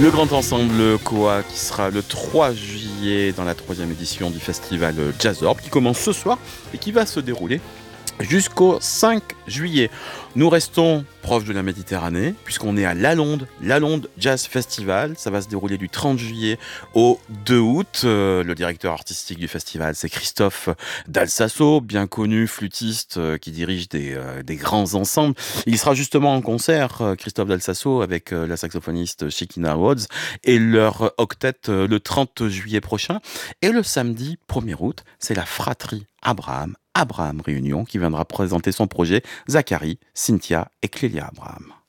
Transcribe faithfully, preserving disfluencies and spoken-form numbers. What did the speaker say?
Le grand ensemble Koa qui sera le trois juillet dans la troisième édition du festival Jazzorb qui commence ce soir et qui va se dérouler jusqu'au cinq juillet. Nous restons proches de la Méditerranée puisqu'on est à Lalonde, Lalonde Jazz Festival. Ça va se dérouler du trente juillet au deux août. Euh, le directeur artistique du festival, c'est Christophe Dalsasso, bien connu flûtiste euh, qui dirige des, euh, des grands ensembles. Il sera justement en concert, euh, Christophe Dalsasso, avec euh, la saxophoniste Shekina Woods et leur octet euh, le trente juillet prochain. Et le samedi premier août, c'est la fratrie Abraham, Abraham Réunion, qui viendra présenter son projet Zachary, Cynthia et Clélia Abraham.